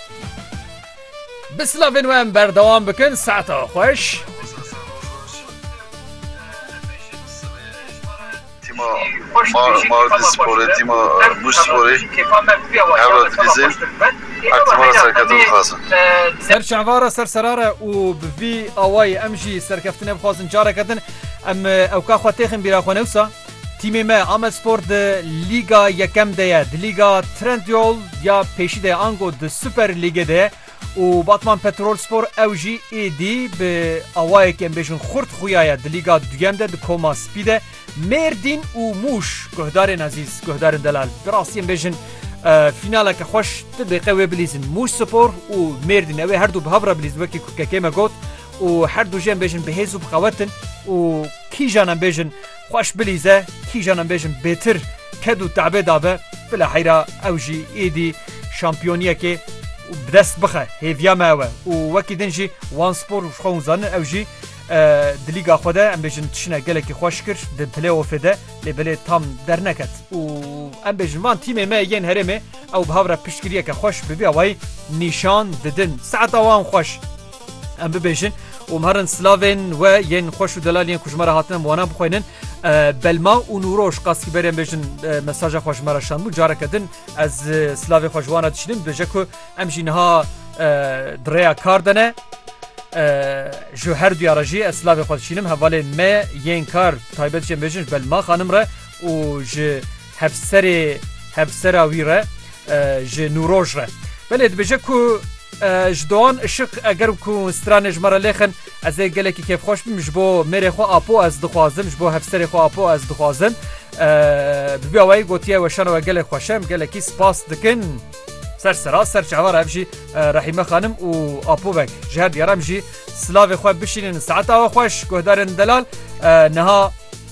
بسلافین و ام بردوام بکن ساعتا خوش مارد سپوری تیما موش سپوری اولاد بیزیم اکتمال سرکتون بخوازن سر شعوارا سر سرارا و بفي اواي امجي سركفتنا بخوازن جارة كدن ام اوكا خواتيخن بيرا خوانوسا تیمی ما آمد سپورت لیگا یکم ده لیگا ترندیول یا پیشی ده آنگو ده سوپر لیگ ده و باتمان پترول سپور اوجی ایدی به آوای که بیشون خورد خویای ده لیگا دویم ده کوما سپیده مردین و موش گهدار عزیز گهدار دلال براستی بیشون فیناله که خوش دقیقه و بلیزن موش سپور و مردین اوه هر دو به هفره بلیز وکی که کمه گوت و هر دو جن بیشون بهیزو بخواتن و کی جانم بیشون خوش بلیزه کی جانم بیشون بهتر کدو تعبه دابه بلا حیرا اوجی ایدی شامپیونیه که بدست بخه هیویا ماوه و وکی دنجی وان سپور خون زانن اوجی دلیگا خوده ام بیشن تشنه گلکی خوش کرد د پلی اوف ده لبلی تام در نکت و ام بیشن وان تیم ما ین هرمه او بهاوره پشتگیریه که خوش ببی اوای نشان ددن ساعت وان خوش ام بیشن و مهرن سلاوین و ین خوش و دلالین کجمره هاتن وانا بخوینن بلما و نوروش قاسی بریم بیشن مساج خوش مرا شانبو جاره کدن از سلاوی خوشوانا تشنن بجه که امجی نها دریا کاردنه جو هر دیارجی اسلاوی خودشینم حواله ما ین کار تایبت چیم بیشن بلما خانم را و ج هفسر ویره ج نوروش را بله بجه که جدوان اشق اگر کو استرانج مرا لخن از گلکی کیف خوش بمش بو مری خو اپو از دخوازم بو هفسر خو اپو از دخوازم ببی اوای گوتیه و شنو گل خوشم گلکی سپاس دکن سر چوار ابجی رحیمه خانم و اپو بک جهر دیارم جی سلاو خو بشینن ساعت او خوش گهدارن دلال نها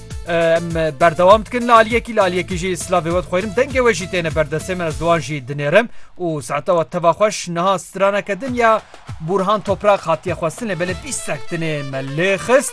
بردوام تكن لالیه کی جی سلاوی ود خویرم دنگه وجی تینه بردسه من از دوان جی دنیرم و ساعتا و تواخوش نها سترانه کدن یا برهان توپراق خاطیه خواستن بله 20 سکتنه ملخست